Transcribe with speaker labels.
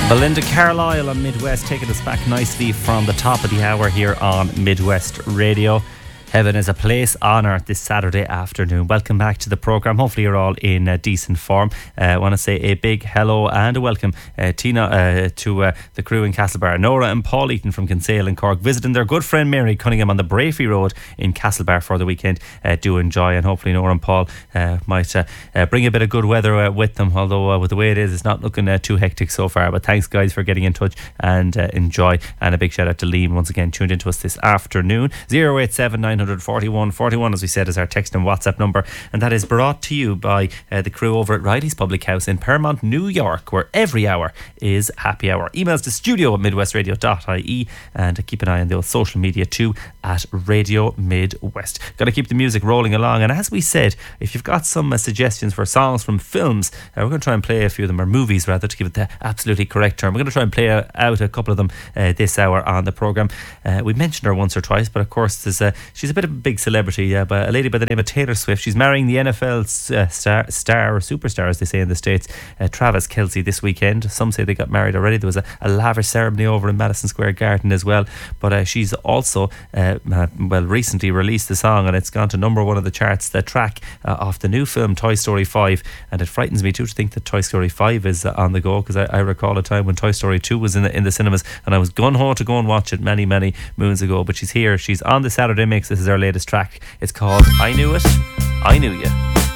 Speaker 1: Belinda Carlisle on Midwest, taking us back nicely from the top of the hour here on Midwest Radio. Heaven is a place on earth this Saturday afternoon. Welcome back to the programme. Hopefully you're all in decent form. I want to say a big hello and a welcome Tina to the crew in Castlebar. Nora and Paul Eaton from Kinsale in Cork visiting their good friend Mary Cunningham on the Brafey Road in Castlebar for the weekend. Do enjoy, and hopefully Nora and Paul might bring a bit of good weather with them, although with the way it is, it's not looking too hectic so far. But thanks guys for getting in touch and enjoy, and a big shout out to Liam once again tuned into us this afternoon. 087 941 41, as we said, is our text and WhatsApp number, and that is brought to you by the crew over at Riley's Public House in Paramount, New York, where every hour is happy hour. Emails to studio@midwestradio.ie, and keep an eye on those social media too at Radio Midwest. Got to keep the music rolling along, and as we said, if you've got some suggestions for songs from films, we're going to try and play a few of them, or movies rather, to give it the absolutely correct term. We're going to try and play out a couple of them this hour on the programme. We mentioned her once or twice, but of course she's a bit of a big celebrity, but a lady by the name of Taylor Swift. She's marrying the NFL star or superstar, as they say in the States, Travis Kelce, this weekend. Some say they got married already. There was a lavish ceremony over in Madison Square Garden as well, but she's also recently released the song, and it's gone to number one of the charts, the track off the new film Toy Story 5, and it frightens me too to think that Toy Story 5 is on the go, because I recall a time when Toy Story 2 was in the cinemas, and I was gung-ho to go and watch it many moons ago. But she's here, she's on the Saturday Mix. This is her latest track. It's called I Knew It, I Knew You.